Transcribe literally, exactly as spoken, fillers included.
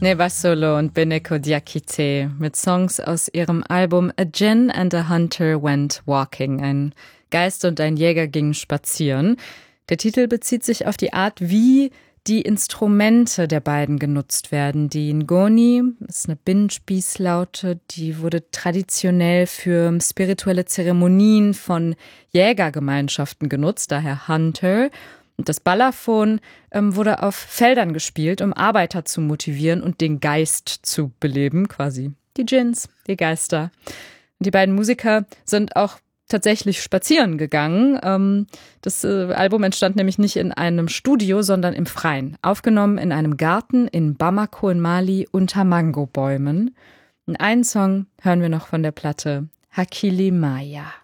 Neva Solo und Beneko Diakite mit Songs aus ihrem Album A Djinn and a Hunter Went Walking. Ein Geist und ein Jäger gingen spazieren. Der Titel bezieht sich auf die Art, wie die Instrumente der beiden genutzt werden. Die Ngoni ist eine Binnenspießlaute, die wurde traditionell für spirituelle Zeremonien von Jägergemeinschaften genutzt, daher Hunter. Und das Balafon ähm, wurde auf Feldern gespielt, um Arbeiter zu motivieren und den Geist zu beleben, quasi die Djinns, die Geister. Und die beiden Musiker sind auch tatsächlich spazieren gegangen. Ähm, das äh, Album entstand nämlich nicht in einem Studio, sondern im Freien. Aufgenommen in einem Garten in Bamako in Mali unter Mangobäumen. Und einen Song hören wir noch von der Platte, Hakili Maya.